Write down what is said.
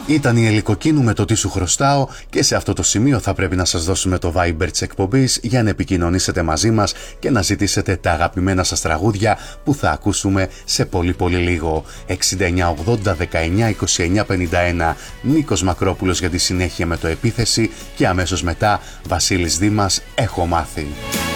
Ήταν η Ελικοκίνου με το τι σου χρωστάω και σε αυτό το σημείο θα πρέπει να σας δώσουμε το Viber της εκπομπής για να επικοινωνήσετε μαζί μας και να ζητήσετε τα αγαπημένα σας τραγούδια που θα ακούσουμε σε πολύ πολύ λίγο. 69 80 19 29 51. Νίκος Μακρόπουλος για τη συνέχεια με το Επίθεση και αμέσως μετά Βασίλης Δήμας, Έχω μάθει.